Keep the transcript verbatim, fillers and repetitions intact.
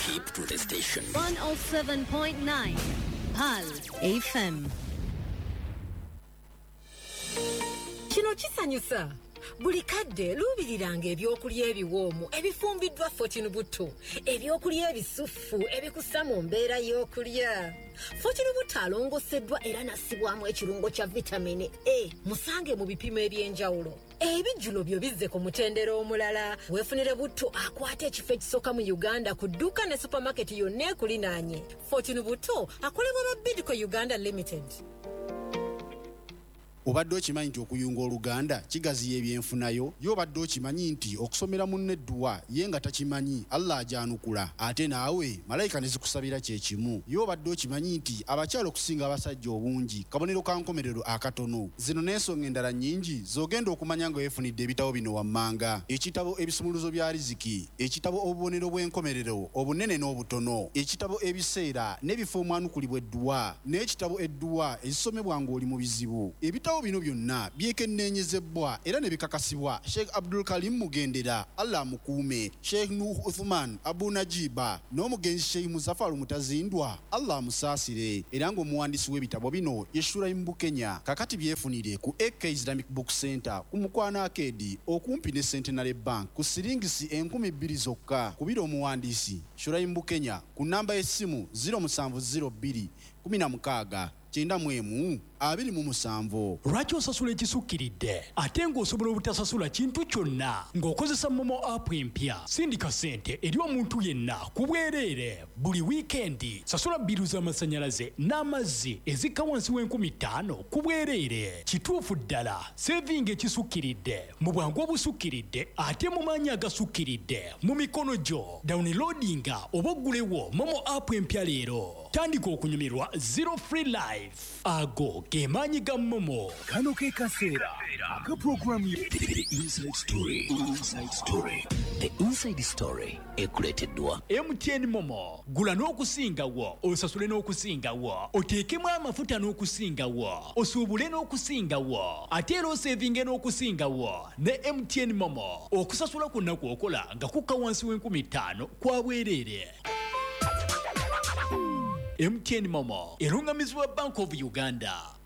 Keep to the station. one oh seven point nine Pal F M. Kino kisanyusa. Buli kadde luubiriranga ebyokulya ebiwoomu ebifumbiddwa Fortune Butto, ebyokulya ebisufu ebikussa mu mbeera y'okulya. Fortune Butto alongoseddwa era nassibwamu ekirungo kya vitamini A, musange mu bipimo eby'enjawulo. Ebijjulo byo bizze ku mutendera omulala. Weefunire Butto akwata ekifo ekisooka mu Uganda ku dduuka ne supermarket yonna ekulinaanye. Fortune Butto akolebwa ba Bidco Uganda Limited. Obadde okimanyi nti okuyunga Oluganda kigaziya ebyenfunayo? Y'obadde okimanyi nti okusomera munne Edduwa ye nga takimanyi Allah ajanukula ate naawe malayika ne zikusabira kye kimu? Y'obadde okimanyi nti abakyala okusinga abasajja obungi kabonero ka nkomerero akatono? Zino n'ensonga endala nnyingi z'ogenda okumanya nga weefunidde ebitabo bino wammanga: ekitabo ebisumuluzo bya riziki, ekitabo obubonero bw'enkomerero obunene n'obutono, ekitabo ebiseera n'ebifo omwanukulibwa Edduwa, n'ekitabo Edduwa ezisomebwa ng'oli mu bizibu. Ebitabo bino byonna byekenneenyezebwa era ne bikakasibwa Sheikh Abdul Karim Mugendera, Allah mukuume, Sheikh Nuh Uthman Abu Najiba n'omugenzi Sheikh Muzaffar Mutazindwa, Allah musaasire. Era ng'omuwandiisi w'ebitabo bino ye Shuraim Bukenya. Kakati byefunire ku A K Islamic Book Center ku Mukwana Arcade okumpi ne Centenary Bank ku siringisi enkumi bbiri zokka. Kubira omuwandiisi Shuraim Bukenya ku namba y'essimu zero seven zero two one six kyenda mu emu abiri mu musanvu. Lwaki osasula ekisukkiridde ate ng'osobola obutasasula kintu kyonna ng'okozesa Momo app empya? Sindika ssente eri omuntu yenna ku bwereere buli wiikendi. Sasula bbiru z'amasannyalaze n'amazzi ezikka wansi w'enkumi ttaano ku bwereere. Kituufu ddala, sevinga ekisukkiridde mu bwangu obusukkiridde ate mu maanyi agasukkiridde mu mikono gyo. Downloadinga oba oggulewo Momo app empya leero. Tandika okunyumirwa zero free life. Ago ge maanyi ga Momo. Kano ke kaseera aka program ye The Inside Story. Inside Story. The Inside Story ekuleeteddwa M T N Momo. Gula n'okusingawo, osasule n'okusingawo, oteekemu amafuta n'okusingawo, osuubule n'okusingawo, ate era osevinge n'okusingawo ne M T N Momo. Okusasula kwonna kw'okola nga kukka wansi w'enkumi ttaano kwa bwereere. M T N Momo erungamizibwa Bank of Uganda.